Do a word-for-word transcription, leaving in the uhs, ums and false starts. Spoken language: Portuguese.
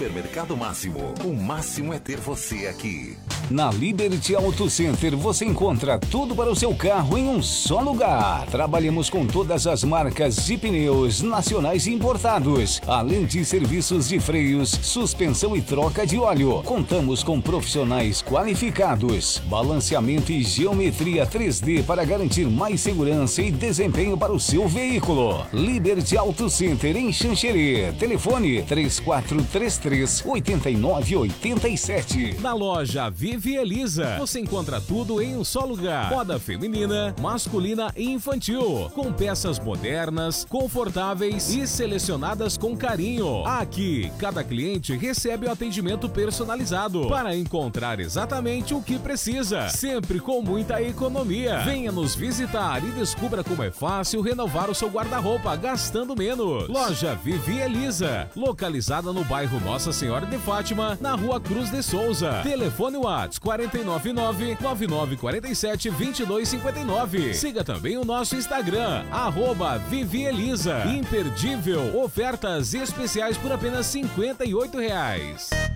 Supermercado Máximo. O máximo é ter você aqui. Na Liberty Auto Center você encontra tudo para o seu carro em um só lugar. Trabalhamos com todas as marcas de pneus nacionais e importados, além de serviços de freios, suspensão e troca de óleo. Contamos com profissionais qualificados, balanceamento e geometria três D para garantir mais segurança e desempenho para o seu veículo. Liberty Auto Center em Xanxerê. Telefone três quatro três três, oito nove oito sete. Na loja Vive Elisa, você encontra tudo em um só lugar. Moda feminina, masculina e infantil, com peças modernas, confortáveis e selecionadas com carinho. Aqui, cada cliente recebe o atendimento personalizado para encontrar exatamente o que precisa, sempre com muita economia. Venha nos visitar e descubra como é fácil renovar o seu guarda-roupa gastando menos. Loja Vivi Elisa, localizada no bairro Nossa Senhora de Fátima, na Rua Cruz de Souza. Telefone WhatsApp quatro nove nove, nove nove quatro sete, dois dois cinco nove. Siga também o nosso Instagram, arroba Vivi Elisa. Imperdível, ofertas especiais por apenas cinquenta e oito reais.